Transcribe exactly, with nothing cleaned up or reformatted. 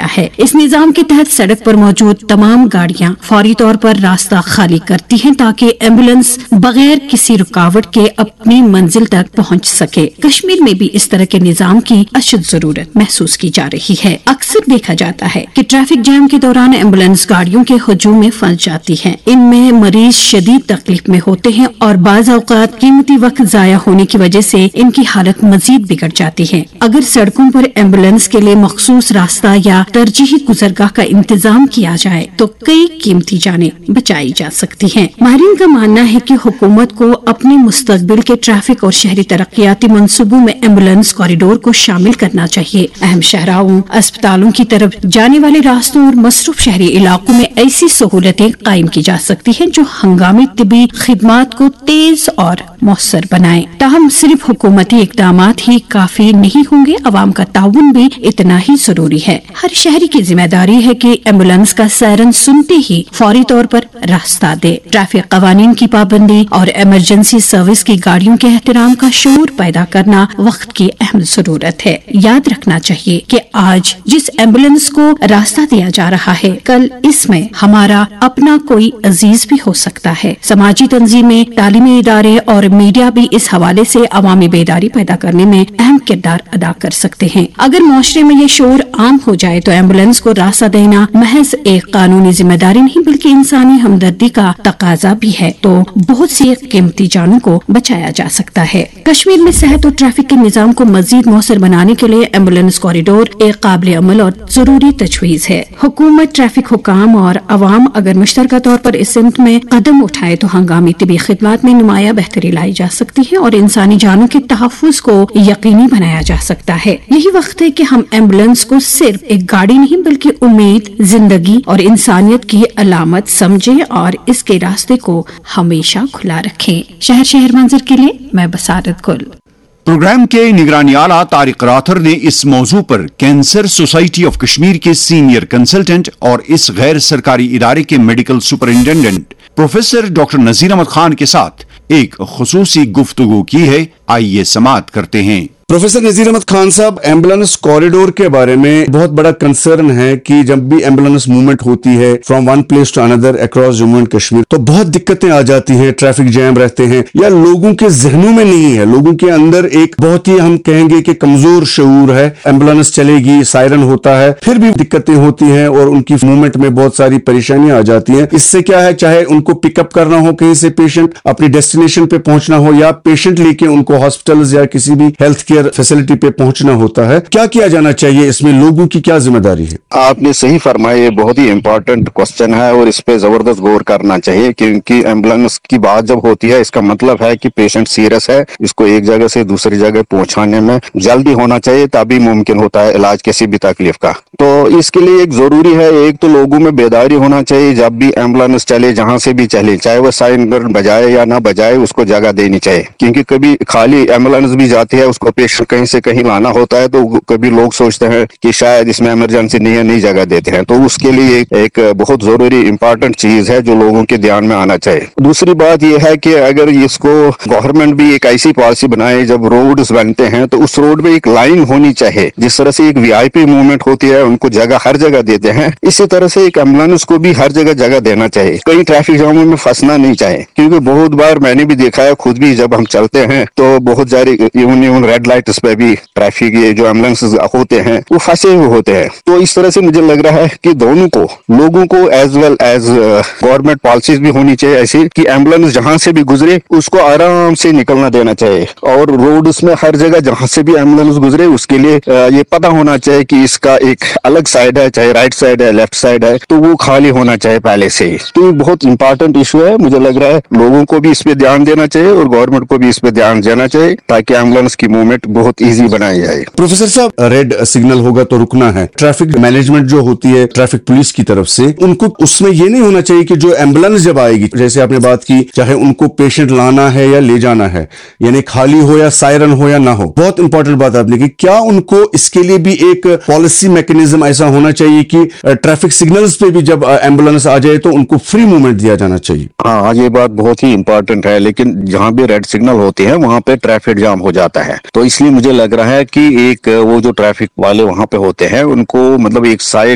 ہے। اس نظام کے تحت سڑک پر موجود تمام گاڑیاں فوری طور پر راستہ خالی کرتی ہیں تاکہ ایمبولینس بغیر کسی رکاوٹ کے اپنی منزل تک پہنچ سکے۔ کشمیر میں بھی اس طرح کے نظام کی اشد ضرورت محسوس کی جا رہی ہے۔ اکثر دیکھا جاتا ہے کہ ٹریفک جام کے دوران ایمبولینس گاڑیوں کے ہجوم میں پھنس جاتی ہیں۔ ان میں مریض شدید تکلیف میں ہوتے ہیں اور بعض اوقات قیمتی وقت ضائع ہونے کی وجہ سے ان کی حالت مزید بگڑ جاتی ہے۔ اگر سڑکوں پر ایمبولینس کے لیے مخصوص راستہ یا ترجیحی گزرگاہ کا انتظام کیا جائے تو کئی قیمتی جانیں بچائی جا سکتی ہیں۔ ماہرین کا ماننا ہے کہ حکومت کو اپنے مستقبل کے ٹریفک اور شہری ترقیاتی منصوبوں میں ایمبولینس کوریڈور کو شامل کرنا چاہیے۔ اہم شاہراہوں، اسپتالوں کی طرف جانے والے راستوں اور مصروف شہری علاقوں میں ایسی سہولتیں قائم کی جا سکتی ہیں جو ہنگامی طبی خدمات کو تیز اور مؤثر بنائیں۔ تاہم صرف حکومتی اقدامات ہی کافی نہیں ہوں گے، عوام کا تعاون بھی اتنا ہی ضروری ہے۔ ہر شہری کی ذمہ داری ہے کہ ایمبولینس کا سائرن سنتے ہی فوری طور پر راستہ دے۔ ٹریفک قوانین کی پابندی اور ایمرجنسی سروس کی گاڑیوں کے احترام کا شعور پیدا کرنا وقت کی اہم ضرورت ہے۔ یاد رکھنا چاہیے کہ آج جس ایمبولینس کو راستہ دیا جا رہا ہے، کل اس میں ہمارا اپنا کوئی عزیز بھی ہو سکتا ہے۔ سماجی تنظیمیں، تعلیمی ادارے اور میڈیا بھی اس حوالے سے عوامی بیداری پیدا کرنے میں اہم کردار ادا کر سکتے ہیں۔ اگر معاشرے میں یہ شعور عام ہو جائے تو ایمبولینس کو راستہ دینا محض ایک قانونی ذمہ داری نہیں بلکہ انسانی ہمدردی کا تقاضا بھی ہے، تو بہت سی قیمتی جانوں کو بچایا جا سکتا ہے۔ کشمیر میں صحت اور ٹریفک کے نظام کو مزید مؤثر بنانے کے لیے ایمبولینس کوریڈور ایک قابل عمل اور ضروری تجویز ہے۔ حکومت، ٹریفک حکام اور عوام اگر مشترکہ طور پر اس سمت میں قدم اٹھائے تو ہنگامی طبی خدمات میں نمایاں بہتری لائی جا سکتی ہے اور انسانی جانوں کے تحفظ کو یقینی بنایا جا سکتا ہے۔ یہی وقت ہے کہ ہم ایمبولینس کو صرف ایک گاڑی نہیں بلکہ امید، زندگی اور انسانیت کی علامت سمجھیں اور اس کے راستے کو ہمیشہ کھلا رکھیں۔ شہر شہر منظر کے لیے میں بسارت گل۔ پروگرام کے نگرانی اعلیٰ طارق راتھر نے اس موضوع پر کینسر سوسائٹی آف کشمیر کے سینئر کنسلٹنٹ اور اس غیر سرکاری ادارے کے medical superintendent professor doctor Nazir Ahmad Khan کے ساتھ ایک خصوصی گفتگو کی ہے۔ آئیے سماعت کرتے ہیں۔ پروفیسر نذیر احمد خان صاحب، ایمبولینس کوریڈور کے بارے میں بہت بڑا کنسرن ہے کہ جب بھی ایمبولینس موومنٹ ہوتی ہے from one place to another across Jammu and Kashmir تو بہت دقتیں آ جاتی ہیں، ٹریفک جیم رہتے ہیں یا لوگوں کے ذہنوں میں نہیں ہے، لوگوں کے اندر ایک بہت ہی ہم کہیں گے کہ کمزور شعور ہے۔ ایمبولینس چلے گی، سائرن ہوتا ہے، پھر بھی دقتیں ہوتی ہیں اور ان کی موومنٹ میں بہت ساری پریشانیاں آ جاتی ہیں۔ اس سے کیا ہے، چاہے ان کو پک اپ کرنا ہو کہیں سے، پیشنٹ اپنی ڈیسٹینیشن پہ پہنچنا ہو یا پیشنٹ لے کے ان کو ہاسپٹلز یا کسی بھی ہیلتھ کیئر فیسلٹی پہ پہنچنا ہوتا ہے، کیا کیا جانا چاہیے؟ اس میں لوگوں کی کیا ذمہ داری ہے؟ آپ نے صحیح فرمایا، یہ بہت ہی امپورٹنٹ کوسچن ہے اور اس پہ زبردست غور کرنا چاہیے، کیونکہ ایمبولینس کی بات جب ہوتی ہے اس کا مطلب ہے کہ پیشنٹ سیریس ہے، اس کو ایک جگہ سے دوسری جگہ پہنچانے میں جلدی ہونا چاہیے تبھی ممکن ہوتا ہے علاج کسی بھی تکلیف کا۔ تو اس کے لیے ایک ضروری ہے، ایک تو لوگوں میں بیداری ہونا چاہیے، جب بھی ایمبولینس چلے جہاں سے بھی چلے، چاہے وہ سائرن بجائے یا نہ بجائے، اس کو جگہ دینی چاہیے، کیونکہ کبھی خالی ایمبولینس بھی جاتی ہے، اس کو پیشنٹ کہیں سے کہیں لانا ہوتا ہے تو کبھی لوگ سوچتے ہیں کہ شاید اس میں ایمرجنسی نہیں ہے، نہیں جگہ دیتے ہیں، تو اس کے لیے ایک بہت ضروری امپورٹنٹ چیز ہے جو لوگوں کے دھیان میں آنا چاہیے۔ دوسری بات یہ ہے کہ اگر اس کو گورنمنٹ بھی ایک ایسی پالیسی بنائے، جب روڈز بنتے ہیں تو اس روڈ میں ایک لائن ہونی چاہیے، جس طرح سے ایک وی آئی پی موومنٹ ہوتی ہے، ان کو جگہ ہر جگہ دیتے ہیں، اسی طرح سے ایک ایمبولینس کو بھی ہر جگہ جگہ دینا چاہیے، کہیں ٹریفک جاموں میں پھنسنا نہیں چاہیے، کیونکہ بہت بار میں نے بھی دیکھا ہے، خود بھی جب ہم چلتے ہیں تو بہت سارے ایون ایون ریڈ لائٹس پہ بھی ٹریفک یہ جو ایمبولینس ہوتے ہیں وہ پھنسے ہوئے ہوتے ہیں۔ تو اس طرح سے مجھے لگ رہا ہے کہ دونوں کو، لوگوں کو as well as government policies بھی ہونی چاہیے ایسی کہ ایمبولینس جہاں سے بھی گزرے اس کو آرام سے نکلنا دینا چاہیے، اور روڈز میں ہر جگہ جہاں سے بھی ایمبولینس گزرے اس کے لیے یہ پتہ ہونا چاہیے کہ اس کا ایک الگ سائڈ ہے، چاہے رائٹ سائڈ ہے، لیفٹ سائڈ ہے، تو وہ خالی ہونا چاہیے پہلے سے ہی۔ تو یہ بہت امپورٹنٹ ایشو ہے، مجھے لگ رہا ہے لوگوں کو بھی اس پہ دھیان دینا چاہیے اور گورنمنٹ کو بھی اس پہ دھیان دینا چاہیے تاکہ ایمبولینس کی موومنٹ بہت ایزی بنائی جائے۔ پروفیسر صاحب، ریڈ سگنل ہوگا تو رکنا ہے، ٹریفک مینجمنٹ جو ہوتی ہے ٹریفک پولیس کی طرف سے، ان کو اس میں یہ نہیں ہونا چاہیے کہ جو ایمبولینس جب آئے گی، جیسے آپ نے بات کی، چاہے ان کو پیشنٹ لانا ہے یا لے جانا ہے، یعنی خالی ہو یا سائرن ہو یا نہ ہو، بہت امپورٹنٹ بات آپ نے کی، کیا ان کو اس کے لیے بھی ایک پالیسی میکنزم ایسا ہونا چاہیے کہ ٹریفک سگنلز پہ بھی جب ایمبولینس آ جائے تو ان کو فری موومنٹ دیا جانا چاہیے؟ ہاں، یہ بات بہت ہی امپورٹنٹ ہے، لیکن جہاں بھی ریڈ سگنل ہوتے ہیں وہاں پہ ٹریفک جام ہو جاتا ہے، تو اس لیے مجھے لگ رہا ہے کہ ایک وہ جو ٹریفک والے وہاں پہ ہوتے ہیں ان کو مطلب ایک سائڈ